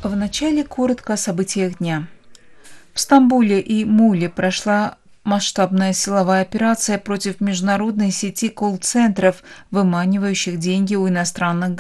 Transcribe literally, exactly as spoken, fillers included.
Вначале коротко о событиях дня. В Стамбуле и Муле прошла масштабная силовая операция против международной сети колл-центров, выманивающих деньги у иностранных